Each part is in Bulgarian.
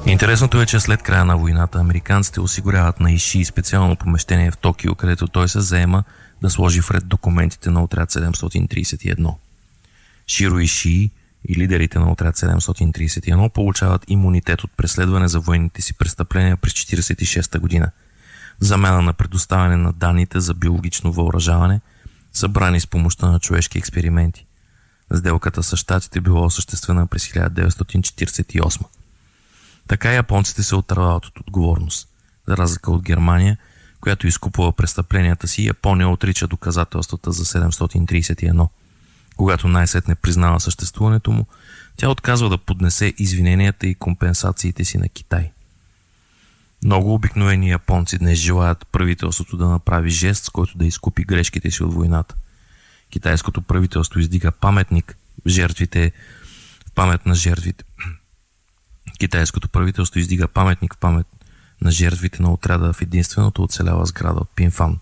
Интересното е, че след края на войната американците осигуряват на Иши специално помещение в Токио, където той се заема да сложи вред документите на отряд 731. Широ Иши и лидерите на отряд 731 получават имунитет от преследване за военните си престъпления през 1946 година, в замяна на предоставяне на данните за биологично въоръжаване, събрани с помощта на човешки експерименти. Сделката с щатите била осъществена през 1948. Така японците се отървават от отговорност. За разлика от Германия, която изкупува престъпленията си, Япония отрича доказателствата за 731. Когато най-сетне признава съществуването му, тя отказва да поднесе извиненията и компенсациите си на Китай. Много обикновени японци днес желаят правителството да направи жест, с който да изкупи грешките си от войната. Китайското правителство издига паметник в памет на жертвите. Китайското правителство издига паметник в памет на жертвите на отряда в единственото оцеляла сграда от Пинфан.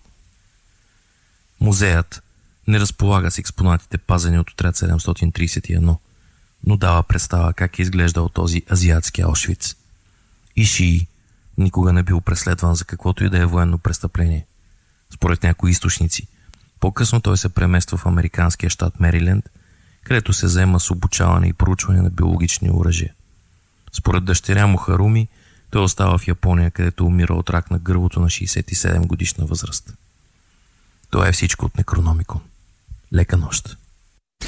Музеят не разполага с експонатите, пазени от отряд 731, но дава представа как е изглеждал този азиатски Аушвиц. Ишии никога не бил преследван за каквото и да е военно престъпление. Според някои източници, по-късно той се премества в американския щат Мериленд, където се заема с обучаване и проучване на биологични оръжия. Според дъщеря му Харуми, той остава в Япония, където умира от рак на гърлото на 67 годишна възраст. Това е всичко от Некрономикон. Лека нощ!